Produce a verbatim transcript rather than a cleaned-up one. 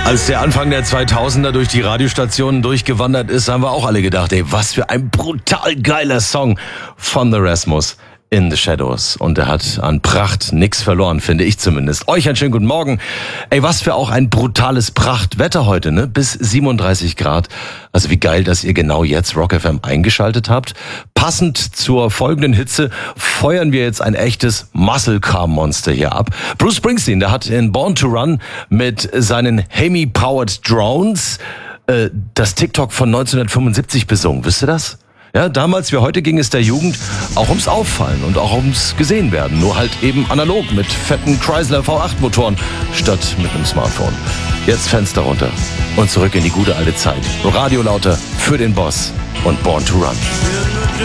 Als der Anfang der zweitausender durch die Radiostationen durchgewandert ist, haben wir auch alle gedacht, ey, was für ein brutal geiler Song von The Rasmus, In the Shadows. Und er hat an Pracht nix verloren, finde ich zumindest. Euch einen schönen guten Morgen. Ey, was für auch ein brutales Prachtwetter heute, ne? Bis siebenunddreißig Grad. Also wie geil, dass ihr genau jetzt Rock F M eingeschaltet habt. Passend zur folgenden Hitze feuern wir jetzt ein echtes Muscle Car Monster hier ab. Bruce Springsteen, der hat in Born to Run mit seinen Hemi-Powered Drones äh, das TikTok von neunzehnhundertfünfundsiebzig besungen. Wisst ihr das? Ja, damals wie heute ging es der Jugend auch ums Auffallen und auch ums Gesehenwerden. Nur halt eben analog mit fetten Chrysler V acht Motoren statt mit einem Smartphone. Jetzt Fenster runter und zurück in die gute alte Zeit. Radio lauter für den Boss und Born to Run.